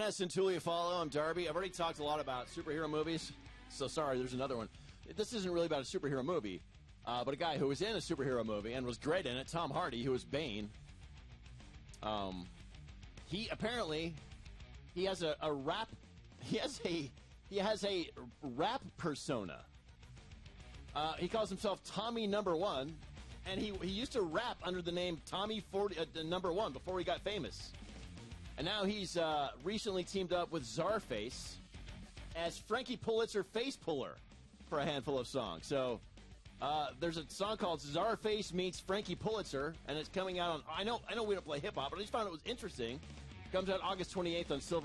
Dennis and Tulia Follow. I'm Darby. I've already talked a lot about superhero movies, so sorry, there's another one. This isn't really about a superhero movie, but a guy who was in a superhero movie and was great in it, Tom Hardy, who was Bane. He apparently has a rap. He has a rap persona. He calls himself Tommy Number One, and he used to rap under the name Tommy Number One before he got famous. And now he's recently teamed up with Czarface as Frankie Pulitzer Face Puller for a handful of songs. So there's a song called Czarface Meets Frankie Pulitzer, and it's coming out on. I know we don't play hip hop, but I just found it was interesting. It comes out August 28th on Silver.